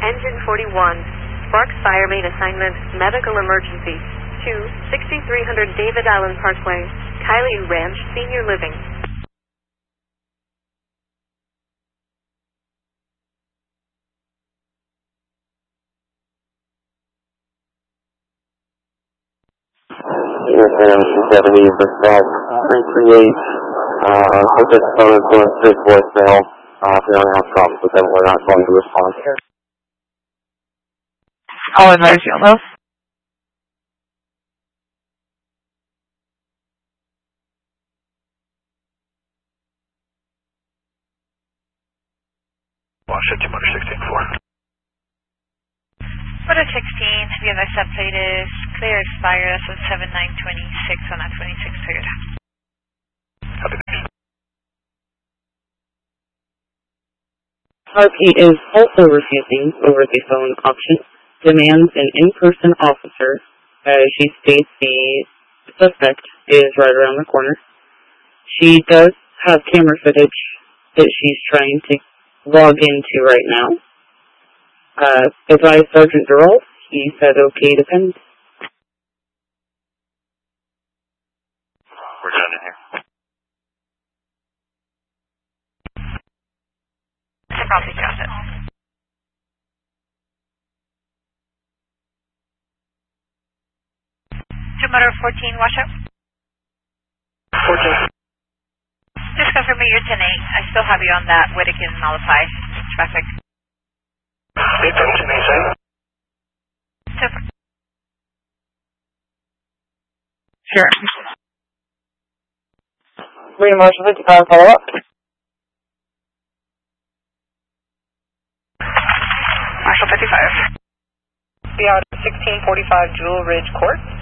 Engine 41. Sparks Fire Main Assignment, Medical Emergency. To 6300 David Allen Parkway, Kylie Ranch, Senior Living. USM 270, Bristol 338, hope this phone is going straight voicemail, if you don't have problems with them, we're not going to respond here. I'll advise you on those. Washington, Motor 16-4. Motor 16, the other subplate is clear expire, that's with 7926 on that 26 Toyota. Copy that. Heartbeat is also refusing over the phone option, demands an in-person officer, as she states the suspect is right around the corner. She does have camera footage that she's trying to log into right now. Advised Sergeant Durrell, he said okay to pin. We're done in here. I probably got it. To Motor 14, wash up. 14. Just confirm your 10-8. I still have you on that Whittakin Nullify traffic. 8 10 Super. Sure. Marine Marshal 55, follow up. Marshal 55. Be out at 1645 Jewel Ridge Court.